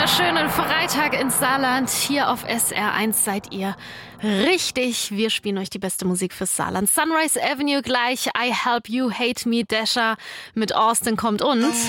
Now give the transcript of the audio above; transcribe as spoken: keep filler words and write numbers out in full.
wunderschönen Freitag ins Saarland. Hier auf S R eins seid ihr richtig. Wir spielen euch die beste Musik fürs Saarland. Sunrise Avenue gleich. I Help You, Hate Me, Dasher mit Austin kommt und...